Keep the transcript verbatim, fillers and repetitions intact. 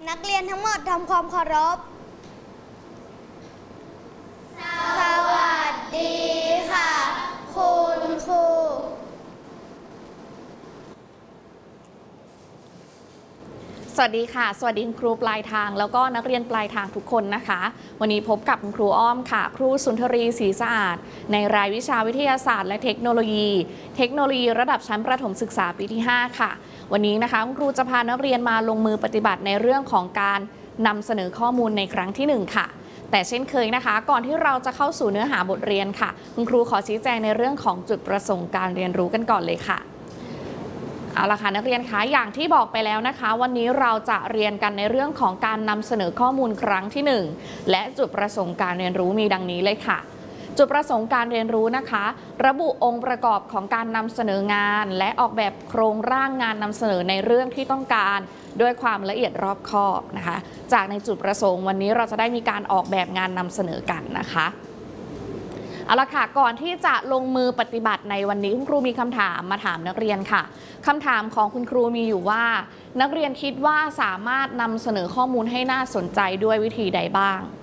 นักเรียนทั้งหมดทำความเคารพสวัสดีค่ะ คุณครูสวัสดีค่ะสวัสดีคุณครูปลายทางแล้วก็นักเรียนปลายทางทุกคนนะคะวันนี้พบกับคุณครูอ้อมค่ะครูสุนทรีศรีสะอาดในรายวิชาวิทยาศาสตร์และเทคโนโลยีเทคโนโลยีระดับชั้นประถมศึกษาปีที่ห้าค่ะวันนี้นะคะคุณครูจะพานักเรียนมาลงมือปฏิบัติในเรื่องของการนำเสนอข้อมูลในครั้งที่หนึ่งค่ะแต่เช่นเคยนะคะก่อนที่เราจะเข้าสู่เนื้อหาบทเรียนค่ะคุณครูขอชี้แจงในเรื่องของจุดประสงค์การเรียนรู้กันก่อนเลยค่ะเอาละค่ะนักเรียนคะอย่างที่บอกไปแล้วนะคะวันนี้เราจะเรียนกันในเรื่องของการนำเสนอข้อมูลครั้งที่หนึ่งและจุดประสงค์การเรียนรู้มีดังนี้เลยค่ะจุดประสงค์การเรียนรู้นะคะระบุองค์ประกอบของการนำเสนองานและออกแบบโครงร่างงานนำเสนอในเรื่องที่ต้องการด้วยความละเอียดรอบคอบนะคะจากในจุดประสงค์วันนี้เราจะได้มีการออกแบบงานนำเสนอกันนะคะเอาละค่ะก่อนที่จะลงมือปฏิบัติในวันนี้คุณครูมีคำถามมาถามนักเรียนค่ะคำถามของคุณครูมีอยู่ว่านักเรียนคิดว่าสามารถนำเสนอข้อมูลให้น่าสนใจด้วยวิธีใดบ้าง